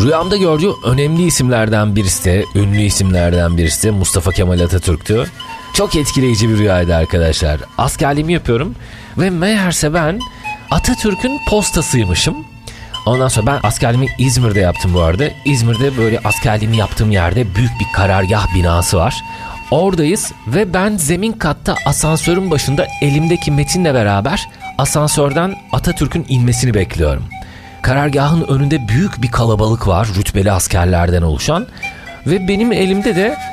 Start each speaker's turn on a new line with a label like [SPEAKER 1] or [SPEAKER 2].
[SPEAKER 1] Rüyamda gördüğü önemli isimlerden birisi de, ünlü isimlerden birisi de Mustafa Kemal Atatürk'tü. Çok etkileyici bir rüyaydı arkadaşlar. Askerliğimi yapıyorum ve meğerse ben Atatürk'ün postasıymışım. Ondan sonra ben askerliğimi İzmir'de yaptım bu arada. İzmir'de böyle askerliğimi yaptığım yerde büyük bir karargah binası var. Oradayız ve ben zemin katta asansörün başında elimdeki metinle beraber asansörden Atatürk'ün inmesini bekliyorum. Karargahın önünde büyük bir kalabalık var, rütbeli askerlerden oluşan ve benim elimde de